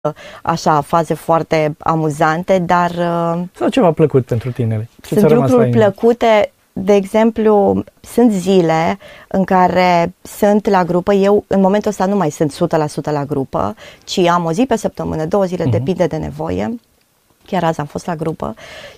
așa faze foarte amuzante, dar... Sau ceva plăcut pentru tine? Sunt lucruri plăcute. De exemplu, sunt zile în care sunt la grupă, eu în momentul ăsta nu mai sunt 100% la grupă, ci am o zi pe săptămână, 2 zile, depinde de nevoie. Chiar azi am fost la grupă,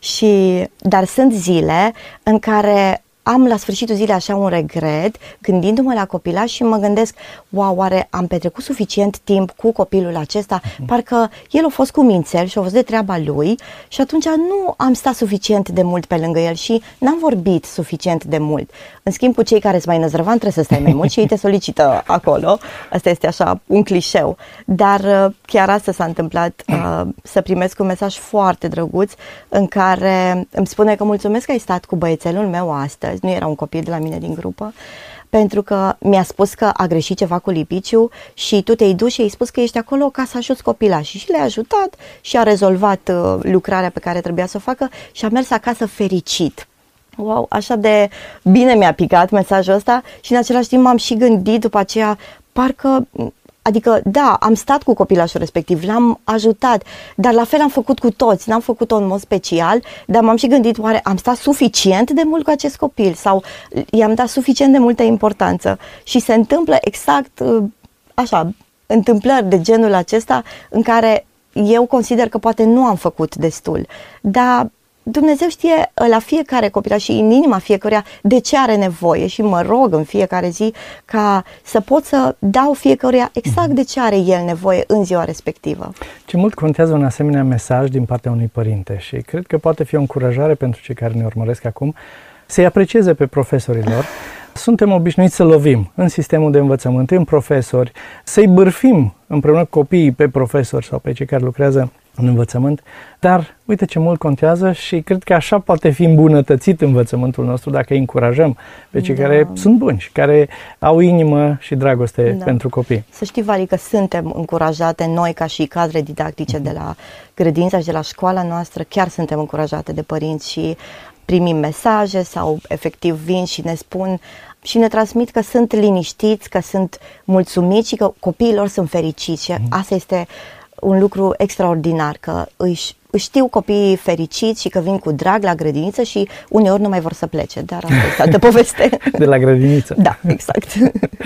dar sunt zile în care am la sfârșitul zilei așa un regret, gândindu-mă la copilaș și mă gândesc, wow, oare am petrecut suficient timp cu copilul acesta? Parcă el a fost cumințel și a fost de treaba lui și atunci nu am stat suficient de mult pe lângă el și n-am vorbit suficient de mult. În schimb, cu cei care sunt mai năzrăvan trebuie să stai mai mult și ei te solicită acolo. Asta este așa un clișeu. Dar chiar asta s-a întâmplat, să primesc un mesaj foarte drăguț în care îmi spune că mulțumesc că ai stat cu băiețelul meu astăzi. Nu era un copil de la mine din grupă, pentru că mi-a spus că a greșit ceva cu lipiciu și tu te-ai dus și ai spus că ești acolo ca să ajuți copilașii și le-a ajutat și a rezolvat lucrarea pe care trebuia să o facă și a mers acasă fericit. Wow, așa de bine mi-a picat mesajul ăsta și în același timp m-am și gândit după aceea, parcă... Adică, da, am stat cu copilașul respectiv, l-am ajutat, dar la fel am făcut cu toți, n-am făcut-o în mod special, dar m-am și gândit, oare am stat suficient de mult cu acest copil sau i-am dat suficient de multă importanță? Și se întâmplă exact așa, întâmplări de genul acesta în care eu consider că poate nu am făcut destul, dar Dumnezeu știe la fiecare copilaș și în inima fiecăruia de ce are nevoie și mă rog în fiecare zi ca să pot să dau fiecăruia exact de ce are el nevoie în ziua respectivă. Ce mult contează un asemenea mesaj din partea unui părinte și cred că poate fi o încurajare pentru cei care ne urmăresc acum să-i aprecieze pe profesorii lor. Suntem obișnuiți să lovim în sistemul de învățământ, în profesori, să-i bârfim împreună cu copiii pe profesori sau pe cei care lucrează în învățământ, dar uite ce mult contează și cred că așa poate fi îmbunătățit învățământul nostru dacă îi încurajăm pe cei care sunt buni și care au inimă și dragoste pentru copii. Să știi, Vali, că suntem încurajate noi ca și cadre didactice de la grădința și de la școala noastră, chiar suntem încurajate de părinți și primim mesaje sau efectiv vin și ne spun și ne transmit că sunt liniștiți, că sunt mulțumiți și că copiii lor sunt fericiți și asta este un lucru extraordinar, că își știu copiii fericiți și că vin cu drag la grădiniță și uneori nu mai vor să plece, dar asta este altă poveste. De la grădiniță. Da, exact.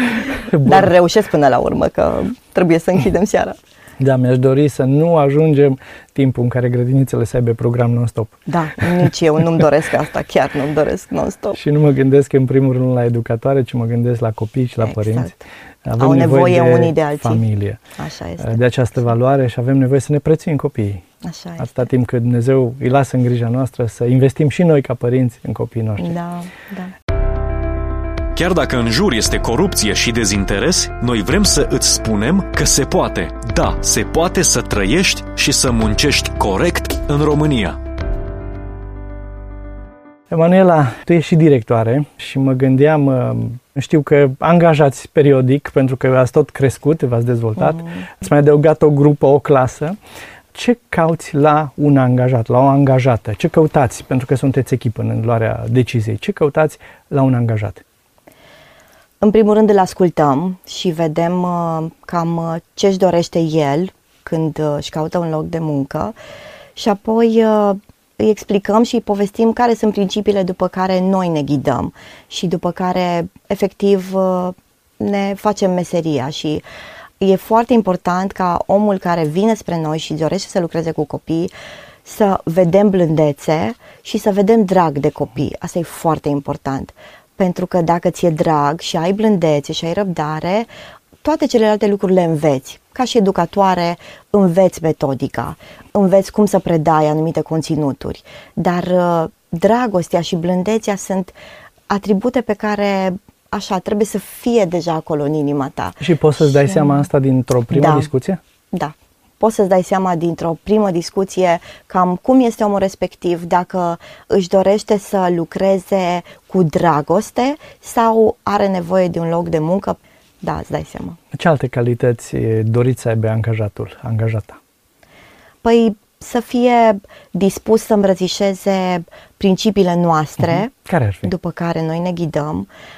Dar reușesc până la urmă, că trebuie să închidem seara. Da, mi-aș dori să nu ajungem timpul în care grădinițele să aibă program non-stop. Da, nici eu nu-mi doresc asta, chiar nu-mi doresc non-stop. Și nu mă gândesc în primul rând la educatoare, ci mă gândesc la copii și la părinți. Avem Au nevoie de unii de alții. Familie, așa este. De această valoare și avem nevoie să ne prețuim copiii. Așa este. Atâta timp cât Dumnezeu îi lasă în grija noastră, să investim și noi ca părinți în copiii noștri. Da, da. Chiar dacă în jur este corupție și dezinteres, noi vrem să îți spunem că se poate. Da, se poate să trăiești și să muncești corect în România. Emanuela, tu ești și directoare și mă gândeam, știu că angajați periodic pentru că ați tot crescut, v-ați dezvoltat, ați mai adăugat o grupă, o clasă. Ce cauți la un angajat, la o angajată? Ce căutați? Pentru că sunteți echipă în luarea deciziei. Ce căutați la un angajat? În primul rând îl ascultăm și vedem cam ce își dorește el când își caută un loc de muncă și apoi îi explicăm și îi povestim care sunt principiile după care noi ne ghidăm și după care efectiv ne facem meseria și e foarte important ca omul care vine spre noi și dorește să lucreze cu copii să vedem blândețe și să vedem drag de copii. Asta e foarte important. Pentru că dacă ți-e drag și ai blândețe și ai răbdare, toate celelalte lucruri le înveți. Ca și educatoare, înveți metodica, înveți cum să predai anumite conținuturi. Dar dragostea și blândețea sunt atribute pe care, așa, trebuie să fie deja acolo în inima ta. Și poți să-ți dai seama asta dintr-o primă discuție? Da. Poți să-ți dai seama dintr-o primă discuție cam cum este omul respectiv, dacă își dorește să lucreze cu dragoste sau are nevoie de un loc de muncă. Da, îți dai seama. Ce alte calități doriți să aibă angajatul, angajata? Păi să fie dispus să îmbrățișeze principiile noastre, care ar fi? După care noi ne ghidăm.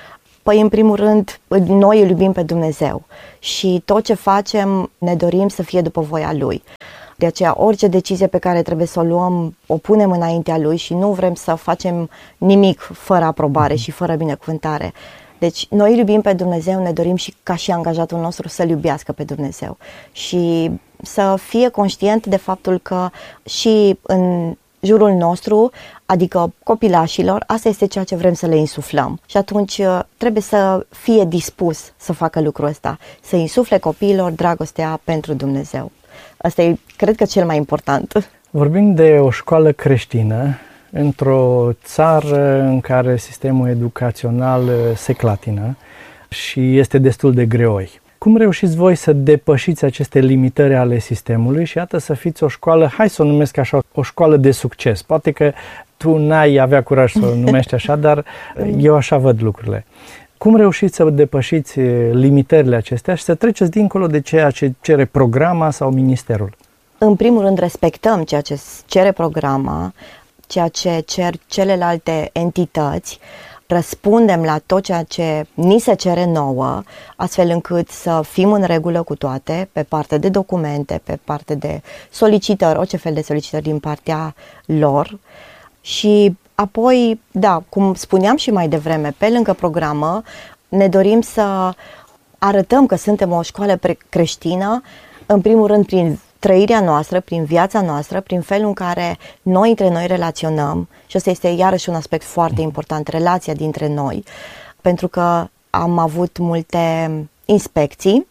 Păi, în primul rând, noi îl iubim pe Dumnezeu și tot ce facem ne dorim să fie după voia Lui. De aceea, orice decizie pe care trebuie să o luăm, o punem înaintea Lui și nu vrem să facem nimic fără aprobare și fără binecuvântare. Deci, noi îl iubim pe Dumnezeu, ne dorim și ca și angajatul nostru să-L iubească pe Dumnezeu și să fie conștient de faptul că și în jurul nostru, adică copilașilor, asta este ceea ce vrem să le insuflăm. Și atunci trebuie să fie dispus să facă lucrul ăsta, să insufle copiilor dragostea pentru Dumnezeu. Asta e, cred că, cel mai important. Vorbim de o școală creștină într-o țară în care sistemul educațional se clatină și este destul de greoi. Cum reușiți voi să depășiți aceste limitări ale sistemului și iată să fiți o școală, hai să o numesc așa, o școală de succes? Poate că tu n-ai avea curaj să o numești așa, dar eu așa văd lucrurile. Cum reușiți să depășiți limitările acestea și să treceți dincolo de ceea ce cere programa sau ministerul? În primul rând, respectăm ceea ce cere programa, ceea ce cer celelalte entități, răspundem la tot ceea ce ni se cere nouă, astfel încât să fim în regulă cu toate, pe parte de documente, pe parte de solicitări, orice fel de solicitări din partea lor. Și apoi, da, cum spuneam și mai devreme, pe lângă programă, ne dorim să arătăm că suntem o școală creștină, în primul rând prin trăirea noastră, prin viața noastră, prin felul în care noi între noi relaționăm. Și ăsta este iarăși un aspect foarte important, relația dintre noi, pentru că am avut multe inspecții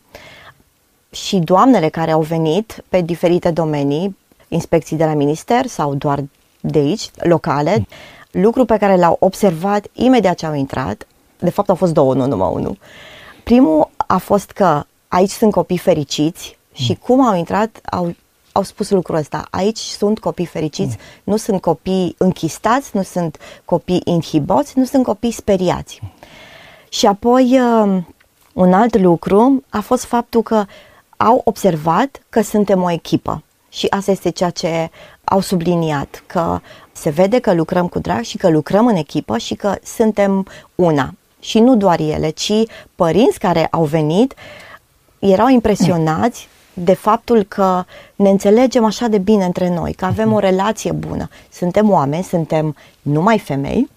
și doamnele care au venit pe diferite domenii, inspecții de la minister sau doar de aici, locale, lucru pe care l-au observat imediat ce au intrat. De fapt au fost două, nu numai unul. Primul a fost că aici sunt copii fericiți și cum au intrat au spus lucrul ăsta. Aici sunt copii fericiți, nu sunt copii închistați, nu sunt copii inhiboți, nu sunt copii speriați. Și apoi un alt lucru a fost faptul că au observat că suntem o echipă. Și asta este ceea ce au subliniat, că se vede că lucrăm cu drag și că lucrăm în echipă și că suntem una. Și nu doar ele, ci părinți care au venit erau impresionați de faptul că ne înțelegem așa de bine între noi, că avem o relație bună. Suntem oameni, suntem numai femei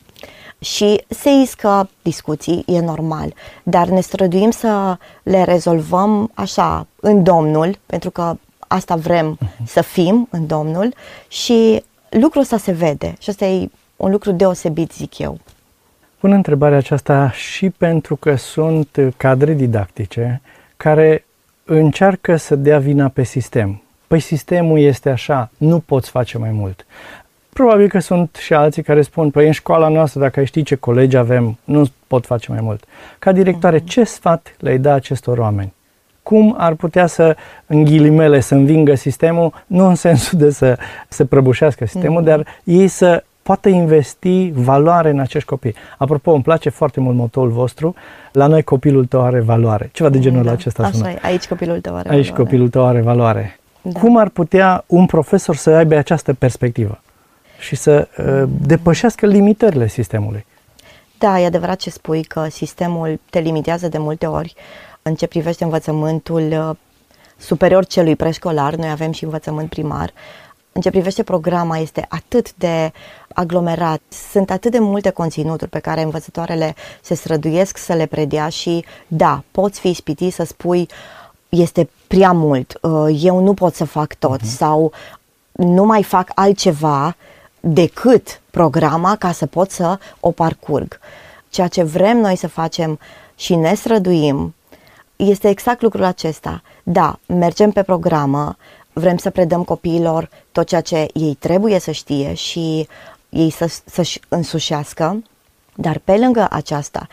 și se iscă discuții, e normal, dar ne străduim să le rezolvăm așa, în Domnul, pentru că asta vrem să fim în Domnul și lucrul ăsta se vede și asta e un lucru deosebit, zic eu. Pun întrebarea aceasta și pentru că sunt cadre didactice care încearcă să dea vina pe sistem. Păi sistemul este așa, nu poți face mai mult. Probabil că sunt și alții care spun, păi în școala noastră, dacă ai ști ce colegi avem, nu pot face mai mult. Ca directoare, ce sfat le-ai da acestor oameni? Cum ar putea să, în ghilimele, să învingă sistemul, nu în sensul de să prăbușească sistemul, dar ei să poată investi valoare în acești copii. Apropo, îmi place foarte mult motoul vostru, la noi copilul tău are valoare. Ceva de genul acesta sună. Așa e, aici copilul tău are aici valoare. Copilul tău are valoare. Da. Cum ar putea un profesor să aibă această perspectivă și să depășească limitările sistemului? Da, e adevărat ce spui, că sistemul te limitează de multe ori în ce privește învățământul superior celui preșcolar. Noi avem și învățământ primar. În ce privește programa, este atât de aglomerat, sunt atât de multe conținuturi pe care învățătoarele se străduiesc să le predea și da, poți fi ispitit să spui este prea mult, eu nu pot să fac tot sau nu mai fac altceva decât programa ca să pot să o parcurg. Ceea ce vrem noi să facem și ne străduim este exact lucrul acesta. Da, mergem pe programă, vrem să predăm copiilor tot ceea ce ei trebuie să știe și ei să-și însușească, dar pe lângă aceasta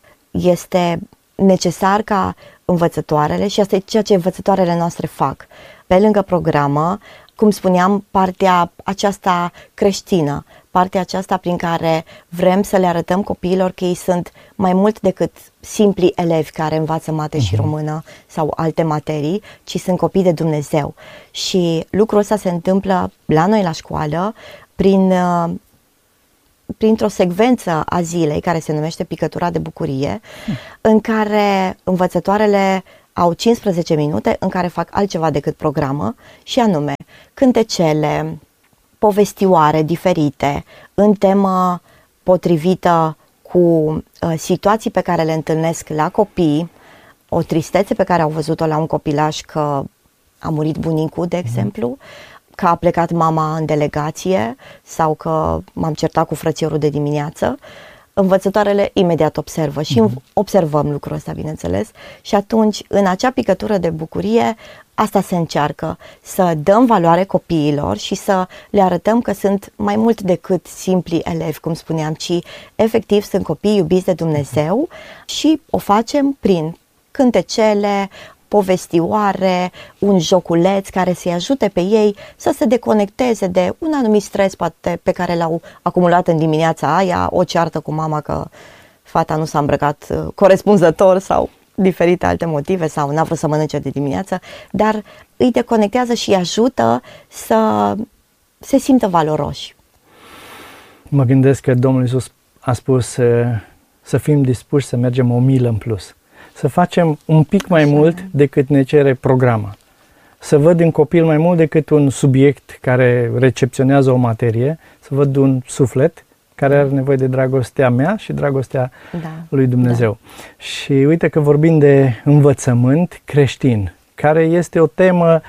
este necesar ca învățătoarele, și asta e ceea ce învățătoarele noastre fac, pe lângă programă, cum spuneam, partea aceasta creștină, partea aceasta prin care vrem să le arătăm copiilor că ei sunt mai mult decât simpli elevi care învață mate și română sau alte materii, ci sunt copii de Dumnezeu. Și lucrul ăsta se întâmplă la noi la școală prin printr-o secvență a zilei care se numește picătura de bucurie, în care învățătoarele au 15 minute în care fac altceva decât programă, și anume cântecele, povestioare diferite, în temă potrivită cu situații pe care le întâlnesc la copii, o tristețe pe care au văzut-o la un copilaj că a murit bunicul, de exemplu, că a plecat mama în delegație sau că m-am certat cu frățiorul de dimineață. Învățătoarele imediat observă și observăm lucrul ăsta, bineînțeles, și atunci, în acea picătură de bucurie, asta se încearcă, să dăm valoare copiilor și să le arătăm că sunt mai mult decât simpli elevi, cum spuneam, ci efectiv sunt copii iubiți de Dumnezeu și o facem prin cântecele, povestioare, un joculeț care să-i ajute pe ei să se deconecteze de un anumit stres poate pe care l-au acumulat în dimineața aia, o ceartă cu mama că fata nu s-a îmbrăcat corespunzător sau diferite alte motive sau n-a vrut să mănânce de dimineață, dar îi deconectează și îi ajută să se simtă valoroși. Mă gândesc că Domnul Iisus a spus să fim dispuși să mergem o milă în plus. Să facem un pic mai mult decât ne cere programa. Să văd în copil mai mult decât un subiect care recepționează o materie, să văd un suflet care are nevoie de dragostea mea și dragostea lui Dumnezeu. Da. Și uite că vorbim de învățământ creștin, care este o temă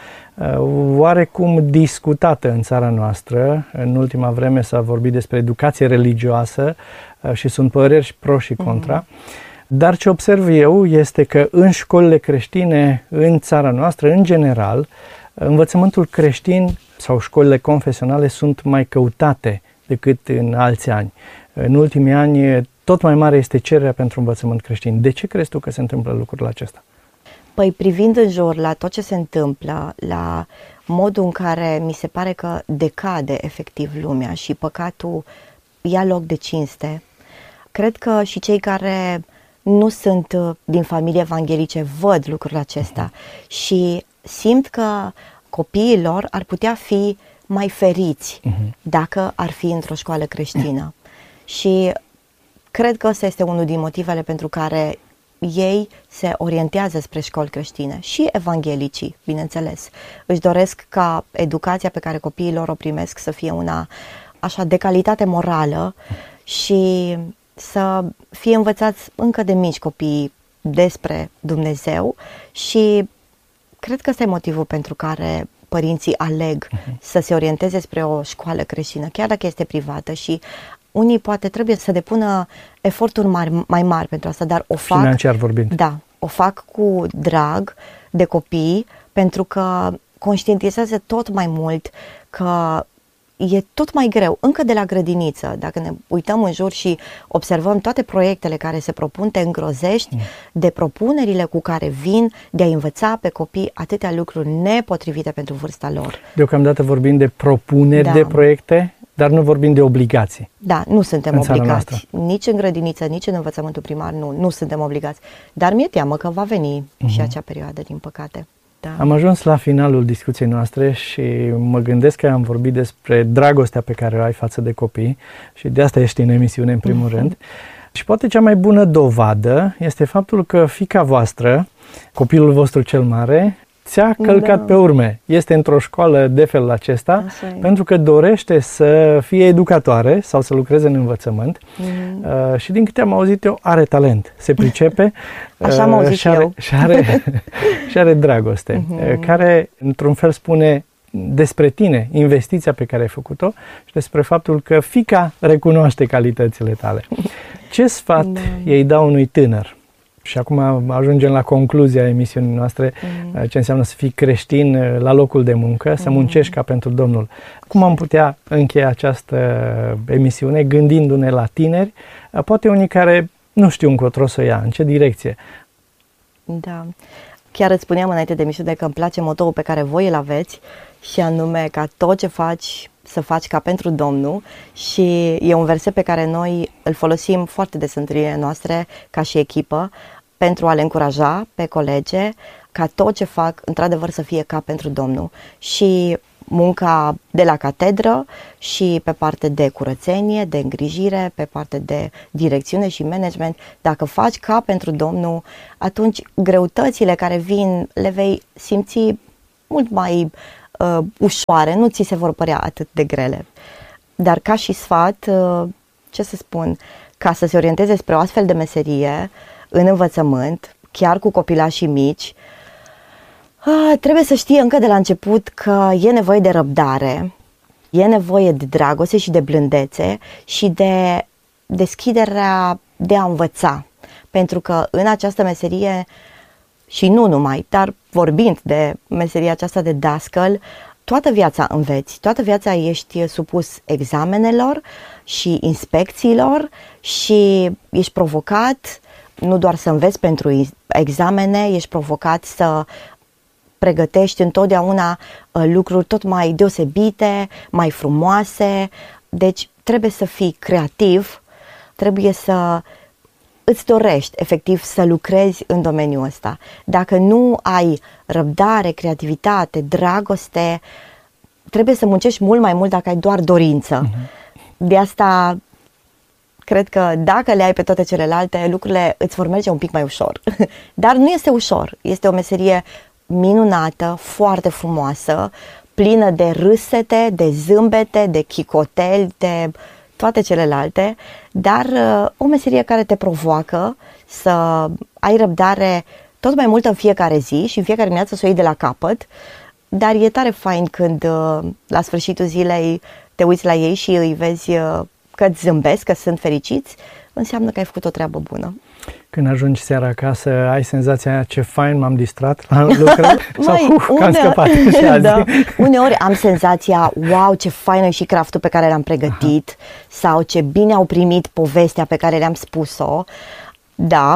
oarecum discutată în țara noastră. În ultima vreme s-a vorbit despre educație religioasă și sunt păreri și pro și contra. Dar ce observ eu este că în școlile creștine, în țara noastră, în general, învățământul creștin sau școlile confesionale sunt mai căutate decât în alți ani. În ultimii ani, tot mai mare este cererea pentru învățământ creștin. De ce crezi tu că se întâmplă lucrul acesta? Păi privind în jur la tot ce se întâmplă, la modul în care mi se pare că decade efectiv lumea și păcatul ia loc de cinste, cred că și cei care nu sunt din familie evanghelice văd lucrul acesta și simt că copiii lor ar putea fi mai feriți dacă ar fi într-o școală creștină. Și cred că ăsta este unul din motivele pentru care ei se orientează spre școli creștine și evanghelicii, bineînțeles. Își doresc ca educația pe care copiii lor o primesc să fie una așa de calitate morală și să fie învățați încă de mici copiii despre Dumnezeu și cred că ăsta e motivul pentru care părinții aleg să se orienteze spre o școală creștină, chiar dacă este privată și unii poate trebuie să depună eforturi mai mari pentru asta, dar o fac financiar vorbind. Da, o fac cu drag de copii pentru că conștientizează tot mai mult că e tot mai greu, încă de la grădiniță, dacă ne uităm în jur și observăm toate proiectele care se propun, te îngrozești de propunerile cu care vin de a învăța pe copii atâtea lucruri nepotrivite pentru vârsta lor. Deocamdată vorbim de propuneri de proiecte, dar nu vorbim de obligații. Da, nu suntem obligați. Nici în grădiniță, nici în învățământul primar, nu suntem obligați. Dar mi-e teamă că va veni și acea perioadă, din păcate. Da. Am ajuns la finalul discuției noastre și mă gândesc că am vorbit despre dragostea pe care o ai față de copii și de asta ești în emisiune în primul rând. Și poate cea mai bună dovadă este faptul că fiica voastră, copilul vostru cel mare, ți-a călcat pe urme. Este într-o școală de felul acesta pentru că dorește să fie educatoare sau să lucreze în învățământ și din câte am auzit eu, are talent, se pricepe. Așa am auzit și are dragoste, care într-un fel spune despre tine, investiția pe care ai făcut-o și despre faptul că fiica recunoaște calitățile tale. Ce sfat ei dau unui tânăr? Și acum ajungem la concluzia emisiunii noastre, ce înseamnă să fii creștin la locul de muncă, să muncești ca pentru Domnul. Cum am putea încheia această emisiune gândindu-ne la tineri, poate unii care nu știu încotro să o ia, în ce direcție? Da, chiar îți spuneam înainte de emisiune că îmi place motoul pe care voi îl aveți și anume ca tot ce faci să faci ca pentru Domnul și e un verset pe care noi îl folosim foarte des în întâlnirile noastre ca și echipă pentru a le încuraja pe colege ca tot ce fac într-adevăr să fie ca pentru Domnul. Și munca de la catedră și pe parte de curățenie, de îngrijire, pe parte de direcțiune și management. Dacă faci ca pentru Domnul, atunci greutățile care vin le vei simți mult mai ușoare, nu ți se vor părea atât de grele. Dar ca și sfat, ce să spun, ca să se orienteze spre o astfel de meserie în învățământ, chiar cu copilașii mici, trebuie să știe încă de la început că e nevoie de răbdare, e nevoie de dragoste și de blândețe și de deschiderea de a învăța. Pentru că în această meserie, și nu numai, dar vorbind de meseria aceasta de dascăl, toată viața înveți, toată viața ești supus examenelor și inspecțiilor și ești provocat nu doar să înveți pentru examene, ești provocat să pregătești întotdeauna lucruri tot mai deosebite, mai frumoase, deci trebuie să fii creativ, trebuie să îți dorești efectiv să lucrezi în domeniul ăsta. Dacă nu ai răbdare, creativitate, dragoste, trebuie să muncești mult mai mult dacă ai doar dorință. De asta cred că dacă le ai pe toate celelalte, lucrurile îți vor merge un pic mai ușor. Dar nu este ușor, este o meserie minunată, foarte frumoasă, plină de râsete, de zâmbete, de chicoteli, de toate celelalte, dar o meserie care te provoacă să ai răbdare tot mai mult în fiecare zi și în fiecare dimineață să o iei de la capăt, dar e tare fain când la sfârșitul zilei te uiți la ei și îi vezi că îți zâmbesc, că sunt fericiți, înseamnă că ai făcut o treabă bună. Când ajungi seara acasă, ai senzația aia, ce fain m-am distrat la lucrări? Sau că am scăpat și azi. Da. Uneori am senzația, wow, ce fain e și craftul pe care l-am pregătit, sau ce bine au primit povestea pe care le-am spus-o. Da,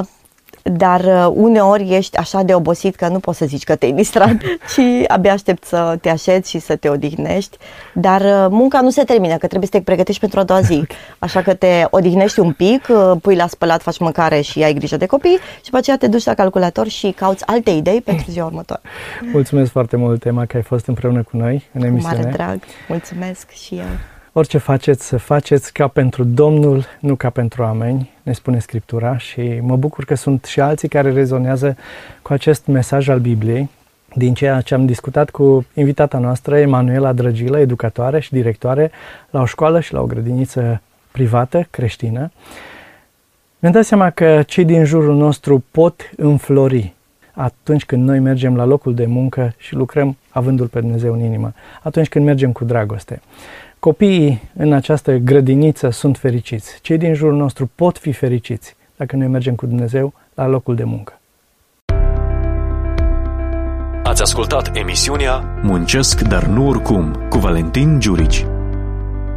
dar uneori ești așa de obosit că nu poți să zici că te-ai distrat, ci abia aștept să te așezi și să te odihnești. Dar munca nu se termină, că trebuie să te pregătești pentru a doua zi. Așa că te odihnești un pic, pui la spălat, faci mâncare și ai grijă de copii și după aceea te duci la calculator și cauți alte idei pentru ziua următoare. Mulțumesc foarte mult, Emma, că ai fost împreună cu noi în emisiune. Cu mare drag, mulțumesc și eu. Orice faceți, să faceți ca pentru Domnul, nu ca pentru oameni, ne spune Scriptura, și mă bucur că sunt și alții care rezonează cu acest mesaj al Bibliei, din ceea ce am discutat cu invitata noastră, Emanuela Drăgilă, educatoare și directoare la o școală și la o grădiniță privată creștină. Mi-am dat seama că cei din jurul nostru pot înflori atunci când noi mergem la locul de muncă și lucrăm avându-L pe Dumnezeu în inimă, atunci când mergem cu dragoste. Copiii în această grădiniță sunt fericiți. Cei din jurul nostru pot fi fericiți dacă noi mergem cu Dumnezeu la locul de muncă. Ați ascultat emisiunea Muncesc, dar nu oricum, cu Valentin Giurici.